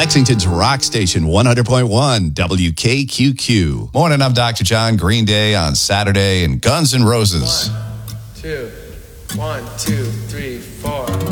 Lexington's rock station, 100.1 WKQQ. Morning, I'm Dr. John. Green Day on Saturday and Guns N' Roses. 1, 2, 3, 4.